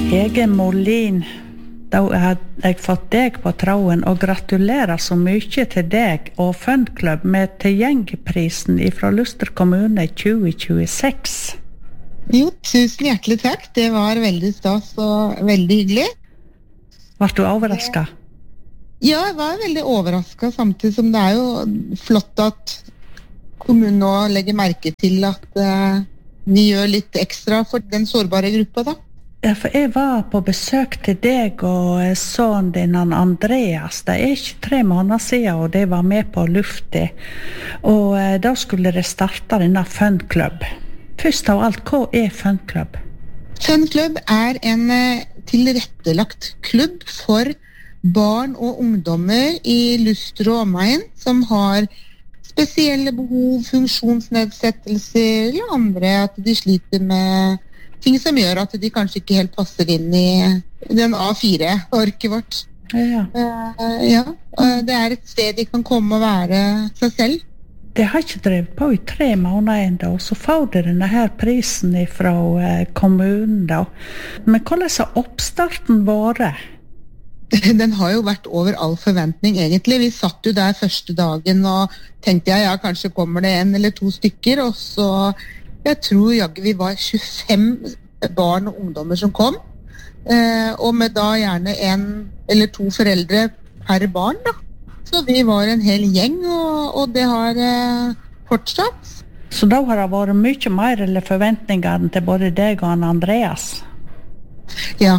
Hege Molin, da har jeg fått deg på tråden, og gratulerer så mye til deg og Funklubb med tilgjengeprisen fra Luster kommune 2026. Jo, tusen hjertelig takk. Det var veldig stas og veldig hyggelig. Var du overrasket? Ja, jeg var veldig overrasket, samtidig som det jo flott at kommunen nå legger merke til at vi gjør litt ekstra for den sårbare gruppa da. Ja, for jeg var på besøk til deg og sønnen din, Andreas. Det ikke 3 måneder siden, og de var med på lufta. Og da skulle det starte denne Funklubb. Først av alt, hva Funklubb? Funklubb en tilrettelagt klubb for barn og ungdommer i Luster og omegn som har spesielle behov, funksjonsnedsettelser eller andre, at de sliter med ting som gjør at de kanskje ikke helt passer inn i den A4-orket vårt. Ja. Det et sted de kan komme og være seg selv. Det har ikke drevet på i 3 måneder enda, og så får de denne her prisen fra kommunen da. Men hvordan har oppstarten vært? Den har jo vært over all forventning egentlig. Vi satt jo der første dagen og tenkte ja, kanskje kommer det 1 eller 2 stykker, og så jeg tror jaggu vi var 25 barn og ungdommer som kom, og med da gjerne 1 eller 2 foreldre per barn da. Så vi var en hel gjeng, og det har fortsatt. Så da har det vært mye mer eller forventningene til både deg og Andreas? Ja,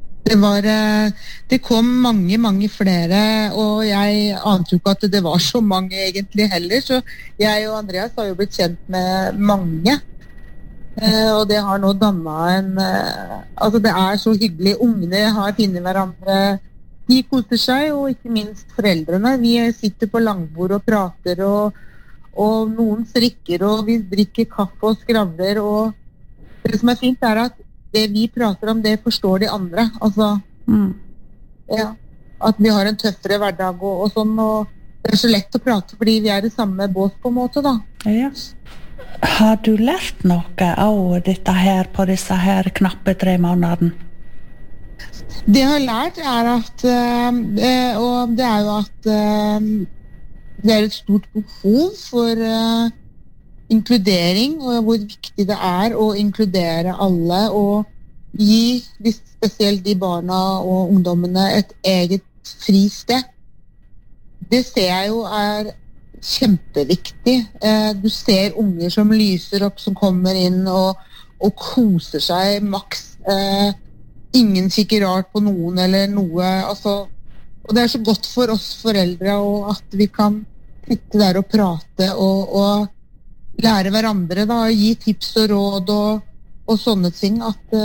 det kom mange flere, og jeg ante jo ikke at det var så mange egentlig heller, så jeg og Andreas har jo blitt kjent med mange, og det har nå dannet altså det så hyggelig, ungene har finnet hverandre, de koser seg, og ikke minst foreldrene. Vi sitter på langbord og prater, og noen strikker, og vi drikker kaffe og skravler, og det som fint at det vi prater om, det forstår de andre. Altså, ja, at vi har en tøffere hverdag og sånn, og det så lett å prate, fordi vi i samme båt på en måte, da. Ja. Har du lært noe av dette her på disse her knappe 3 månedene? Det jeg har lært at, og det jo at det et stort behov for inkludering, og hvor viktig det å inkludere alle, og gi spesielt de barna og ungdommene et eget fristed. Det ser jeg jo kjempeviktig. Du ser unger som lyser opp, som kommer inn og koser seg maks. Ingen kikker rart på noen eller noe, altså, og det så godt for oss foreldre og at vi kan sitte der og prate og lære hverandre da, gi tips og råd og sånne ting at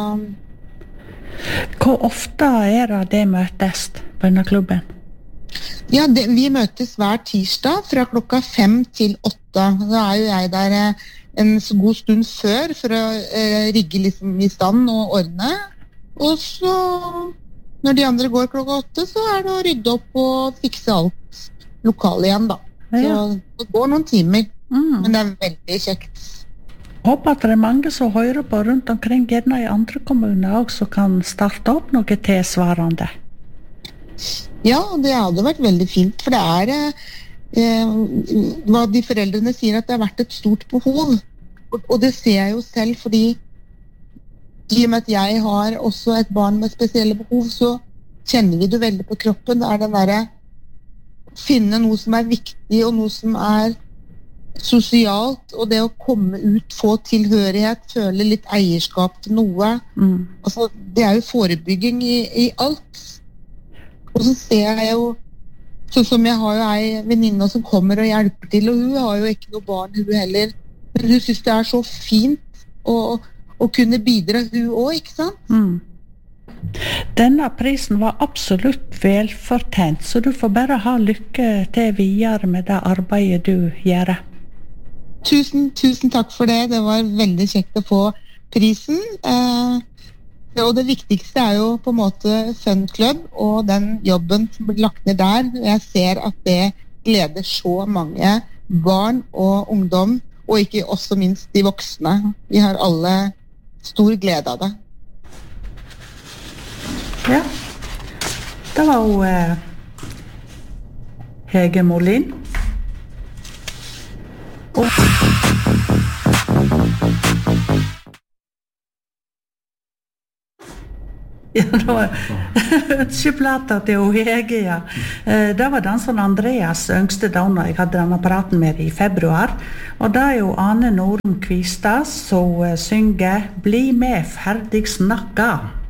Hvor ofte det møtes på denne klubben? Ja, vi møtes hver tirsdag fra klokka 5 til 8. Da jo jeg der en god stund før for å rigge liksom i stand og ordne. Og så, når de andre går klokka 8, så det å rydde opp og fikse alt lokale igjen, da. Så det går noen timer, men det veldig kjekt. Håper at det mange som hører på rundt omkring, gjerne i andre kommuner også, kan starte opp noe tilsvarende. Ja, det hadde vært veldig fint, for det hva de foreldrene sier at det har vært et stort behov, og det ser jeg jo selv, fordi i og med at jeg har også et barn med spesielle behov, så kjenner vi det veldig på kroppen. Det den der finne noe som viktig, og noe som sosialt, og det å komme ut, få tilhørighet, føle litt eierskap til noe. Altså, det jo forebygging i alt. Og så ser jeg jo, sånn som jeg har jo en venninne som kommer og hjelper til, og hun har jo ikke noe barn, hun heller. Men hun synes det så fint å kunne bidra hun også, ikke sant? Denne prisen var absolutt velfortjent, så du får bare ha lykke til videre med det arbeidet du gjør. Tusen takk for det. Det var veldig kjekt å få prisen. Og det viktigste jo på en måte Funklubb og den jobben som blir lagt ned der. Jeg ser at det gleder så mange barn og ungdom, og ikke også minst de voksne. Vi har alle stor glede av det. Ja. Det var hun Hege Molin. Og ja, det var ønskeplata til Hege, ja. Det var dansen Andreas yngste donna jeg hadde denne apparaten med i februar. Og det er jo Ane Norum Kvistad som synger «Bli med, ferdig snakka».